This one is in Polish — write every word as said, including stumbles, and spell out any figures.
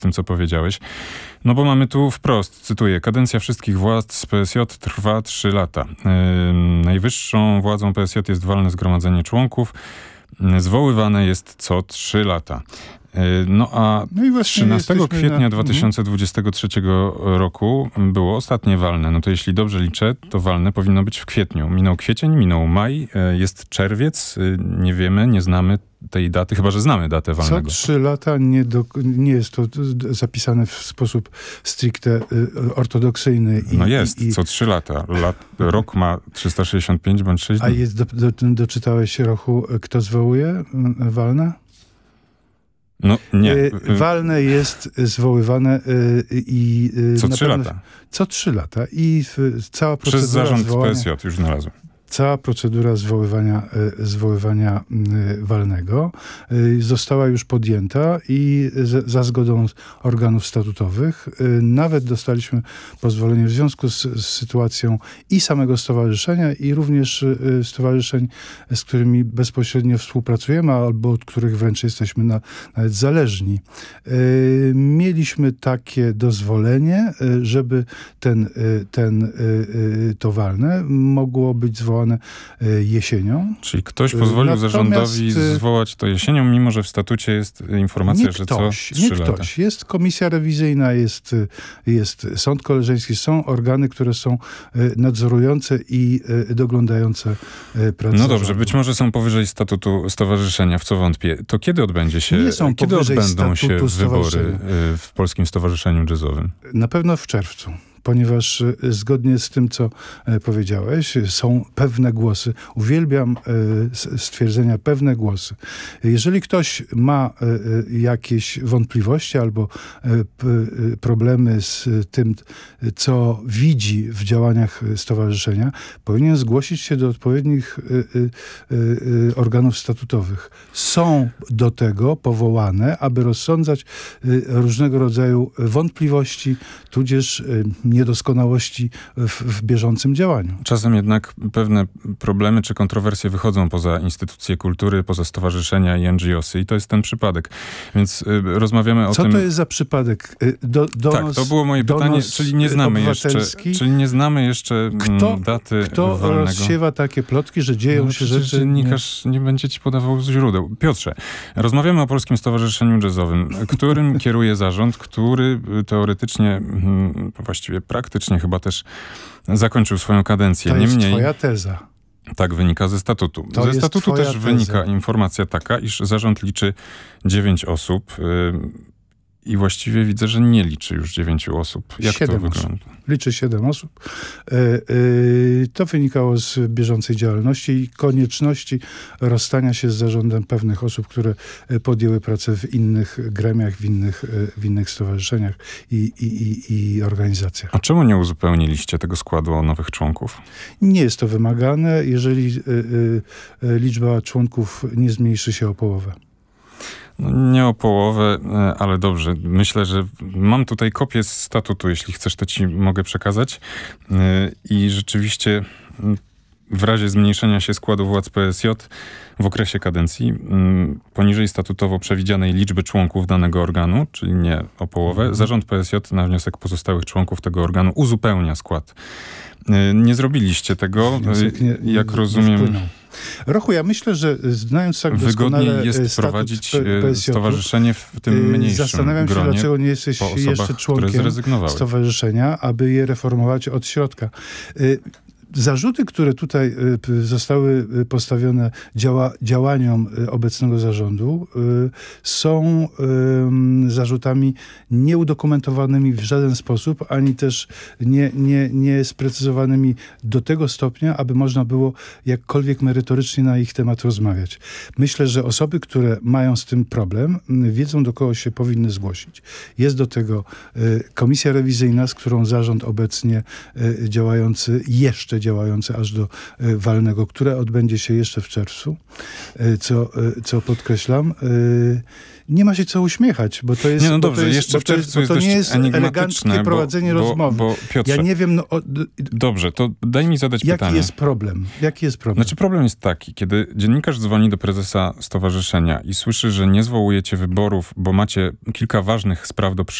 tym, co powiedziałeś. No bo mamy tu wprost, cytuję, kadencja wszystkich władz P S J trwa trzy lata. Yy, najwyższą władzą P S J jest walne zgromadzenie członków. Yy, zwoływane jest co trzy lata. No a no trzynastego kwietnia na... dwa tysiące dwudziestego trzeciego roku było ostatnie walne. No to jeśli dobrze liczę, to walne powinno być w kwietniu. Minął kwiecień, minął maj, jest czerwiec, nie wiemy, nie znamy tej daty, chyba że znamy datę walnego. Co trzy lata nie, do, nie jest to zapisane w sposób stricte ortodoksyjny. I, no jest, i, co trzy lata. Lat, rok ma trzysta sześćdziesiąt pięć bądź sześć dni. A jest do, do, doczytałeś, Rochu, kto zwołuje walne? No nie. Walne jest zwoływane i... Co trzy lata. Co trzy lata. I cała procedura Przez zarząd zwołania, P S J już znalazłem. Cała procedura zwoływania, zwoływania walnego została już podjęta i za zgodą organów statutowych. Nawet dostaliśmy pozwolenie w związku z, z sytuacją i samego stowarzyszenia, i również stowarzyszeń, z którymi bezpośrednio współpracujemy, albo od których wręcz jesteśmy na, nawet zależni. Mieliśmy takie dozwolenie, żeby ten, ten, to walne mogło być zwołane jesienią. Czyli ktoś pozwolił Natomiast, zarządowi zwołać to jesienią, mimo że w statucie jest informacja, nie że ktoś, co trzy nie lata. Ktoś. Jest komisja rewizyjna, jest, jest sąd koleżeński, są organy, które są nadzorujące i doglądające pracę. No dobrze, być może są powyżej statutu stowarzyszenia, w co wątpię. To kiedy odbędzie się, nie są kiedy odbędą się wybory w Polskim Stowarzyszeniu Jazzowym? Na pewno w czerwcu. Ponieważ zgodnie z tym, co powiedziałeś, są pewne głosy. Uwielbiam stwierdzenia pewne głosy. Jeżeli ktoś ma jakieś wątpliwości albo problemy z tym, co widzi w działaniach stowarzyszenia, powinien zgłosić się do odpowiednich organów statutowych. Są do tego powołane, aby rozsądzać różnego rodzaju wątpliwości, tudzież niedoskonałości w, w bieżącym działaniu. Czasem jednak pewne problemy czy kontrowersje wychodzą poza instytucje kultury, poza stowarzyszenia i N G O sy i to jest ten przypadek. Więc y, rozmawiamy o Co tym... Co to jest za przypadek? Do, donos, tak, to było moje pytanie, czyli nie znamy jeszcze, czyli nie znamy jeszcze kto, daty Kto walnego. rozsiewa takie plotki, że dzieją no, się rzeczy... Dziennikarz nie... nie będzie ci podawał źródeł. Piotrze, rozmawiamy o Polskim Stowarzyszeniu Jazzowym, którym kieruje zarząd, który teoretycznie, właściwie praktycznie chyba też zakończył swoją kadencję. To jest Niemniej, twoja teza. Tak wynika ze statutu. To ze statutu też teza. wynika informacja taka, iż zarząd liczy dziewięć osób yy, i właściwie widzę, że nie liczy już dziewięciu osób. Jak to wygląda? Osób. Liczy siedem osób. Yy, yy, to wynikało z bieżącej działalności i konieczności rozstania się z zarządem pewnych osób, które podjęły pracę w innych gremiach, w innych, w innych stowarzyszeniach i, i, i, i organizacjach. A czemu nie uzupełniliście tego składu o nowych członków? Nie jest to wymagane, jeżeli yy, yy, liczba członków nie zmniejszy się o połowę. No, nie o połowę, ale dobrze. Myślę, że mam tutaj kopię z statutu, jeśli chcesz, to ci mogę przekazać. I rzeczywiście w razie zmniejszenia się składu władz P S J w okresie kadencji poniżej statutowo przewidzianej liczby członków danego organu, czyli nie o połowę, zarząd P S J na wniosek pozostałych członków tego organu uzupełnia skład. Nie zrobiliście tego, nie, jak nie, rozumiem... Nie Rochu, ja myślę, że znając tak doskonale wygodniej jest prowadzić stowarzyszenie w tym mniejszym zastanawiam się, gronie, dlaczego nie jesteś osobach, jeszcze członkiem stowarzyszenia, aby je reformować od środka. Zarzuty, które tutaj zostały postawione działa, działaniom obecnego zarządu, są zarzutami nieudokumentowanymi w żaden sposób, ani też nie, nie, nie sprecyzowanymi do tego stopnia, aby można było jakkolwiek merytorycznie na ich temat rozmawiać. Myślę, że osoby, które mają z tym problem, wiedzą, do kogo się powinny zgłosić. Jest do tego komisja rewizyjna, z którą zarząd obecnie działający, jeszcze działające aż do y, walnego, które odbędzie się jeszcze w czerwcu, y, co, y, co podkreślam. Y, nie ma się co uśmiechać, bo to jest... Nie, no bo dobrze, to jest, jeszcze bo w to jest, czerwcu bo to jest nie dość jest enigmatyczne, eleganckie bo- prowadzenie bo- rozmowy. bo, Piotrze, Ja nie wiem, no, o, dobrze, to daj mi zadać jaki pytanie. jest problem? Jaki jest problem? Znaczy problem jest taki, kiedy dziennikarz dzwoni do prezesa stowarzyszenia i słyszy, że nie zwołujecie wyborów, bo macie kilka ważnych spraw do